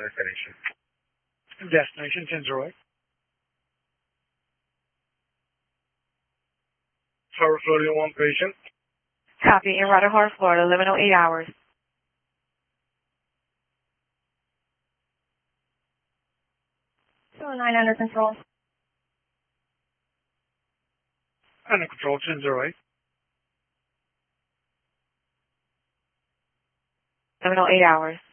Destination. Destination 1008. Harbor, Florida, one patient. Copy. In Rotter Harbor, Florida, 11:08 hours. So 9 under control. Under control 1008. 11:08 hours.